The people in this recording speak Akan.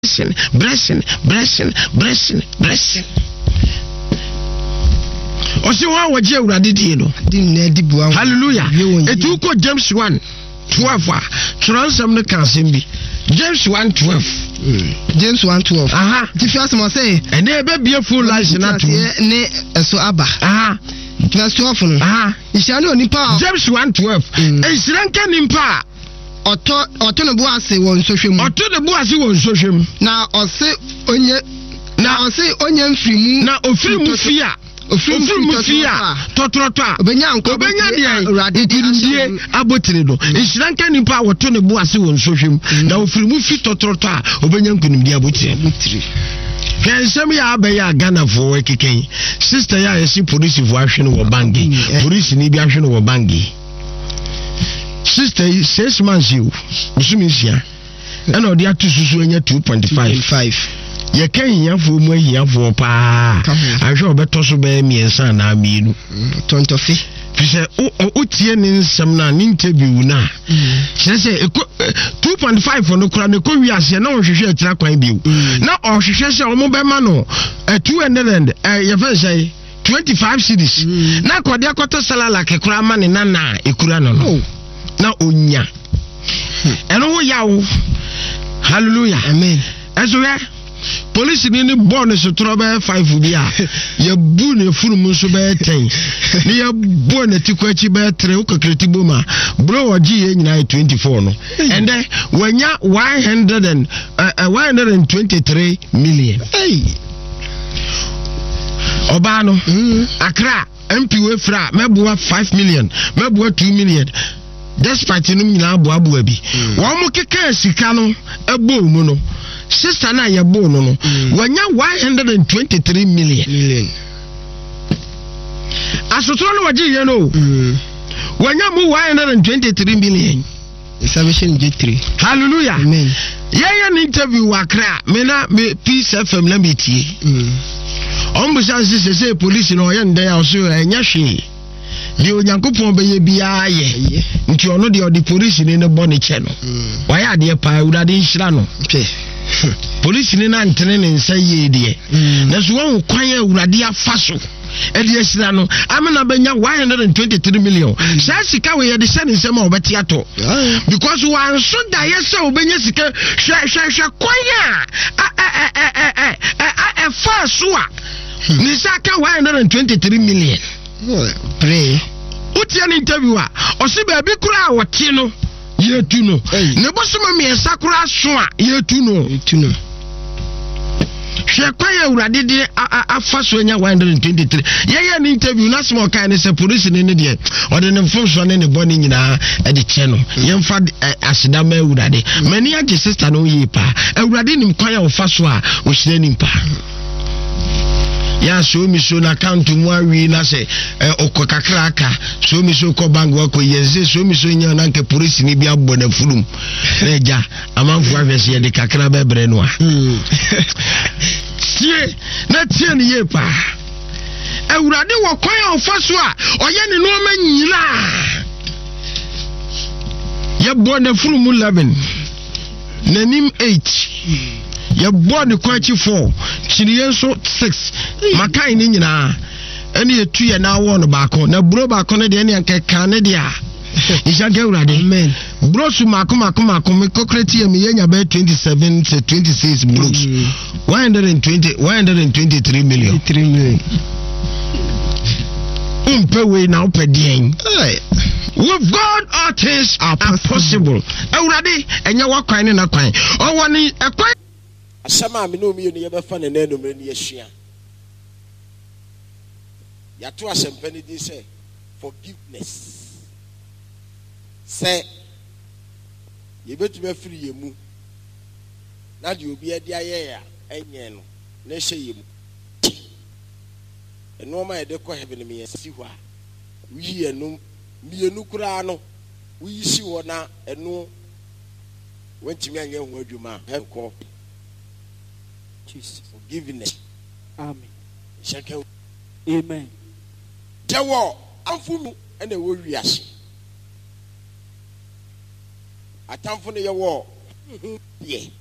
Osi wa waje urade die no. Hallelujah. Etu ko James 1:12 transam no kan sembi. James 1:12. James 1:12. Aha. The first one say, and they be full life na to ne so aba. Aha. Verse 12. Aha. Ishani onipa. James 1:12. Esiranka nimpa. Oto ne bo ase won sohwem. Oto ne bo ase won sohwem. Na ose onye mfirimu na ofirimu fia. Ofirimu fia. Totrota. Obenya dia urade die abotire do. Esiranka nimpa oto ne bo ase won sohwem. Na ofirimu fi totrota. Obenya nkunim dia abotire. Can some ya be ya Ghana for keken. Sister ya yesi police for ahwe no wo bangi. Police ni bi ahwe no wo bangi. Sister 6 months you. Usumisia. And odi atususu enya 2.5. Ye kan hiafo mu hiafo pa. Ahwe obeto be miensa na mienu. Tontofi. Fise o tie ni nsem na ni interview na. Sese 2.5 no kura ne ko wiase na ohwehwe atira kwan biu. Na ohwehwe se o mo be ma no 200 ye fa say 25 cedis. Na kode akoto salala ke kura ma ne na ekura no. Na onya. Eno ho yawo. Hallelujah. Amen. Ezoya police ni born so trobe 5 bia. Ye bu ne furumu so be 10. Ni ye bu ne tikwachi be 3 ukokreti boma. Bro oji ye nyina 24 no. And then wanya 123 million. Hey. Obano Accra MP we fra mebua 5 million, mebua 2 million. Despite no nyina abu abi. Wo mo keka sika no ebo mu no. Sister na ye bo no. Wanya 123 million. Asotro no waji ye no. Wanya mu 123 million. Salvation J3. Hallelujah. Amen. Ye an interview Accra. Me na me Peace FM na metie. Ombusa say police no ye ndey aso enya hwe. Di onyankopon be ye bia ye. Nti ono de odi police ni ne boni che no. Waya de pa urade nhira no. Police ni na ntene ne nsa ye de. Na so won kwan urade afaso. Edi esira no amena benya 123 million. Sa sika we ye de se nsem a obeti ato. Because one so da ye se obenya sika hwe kwan a faso a ni saka 123 million. Pray. Uti an interview a osi ba bi kura a wote no ye tu no. Ne bosoma me sakura so a ye tu no. Hwe kwaya urade de afaso nya 123. Ye an interview na small kind say police ne ne de ode ne mfonso ne boni nyina e de che no. Ye mfa asida ma urade. Mani age sister no ye pa. Urade nim kwaya ofaso a o hire nim pa. Ya so mi so na account mu awi na se okokakra aka so mi so ko bank wa ko yense so mi so nya na nke police ni bia bo na fulum reja amanfu ahwese ye de kakra bebre no a tie na tie ni ye pa awurade wo kwan ofaso a oye ne no ma nyira ye bo na fulum 11 nanim 8 ya born kwachi 4 chiriye so 6 makai ni nyina ene yetu ye na wo no baako na bro baako ne de ne anka ne de a ishanke urade amen bro su mako me kokreti ye me yenya be 27 to 26 bros 123 million 3 million we now pedien with God all things are possible urade enye wa kwan ne na kwan o woni ekwan asama me no mi no ye be fa ne nanu me ne yehia ya to asempani di say forgiveness say ye betu be free ye mu na de obi ade aye ya enye no na hye ye mu eno ma ye de ko heaven me yesi ho a wi enu mienu kura no wi si wo na eno wantimi anye ho adwuma henko Jesus forgiveness. Amen. Shake. Amen. Jawo amfumu ene wo wiase. Atamfo ne ye wo. Ye.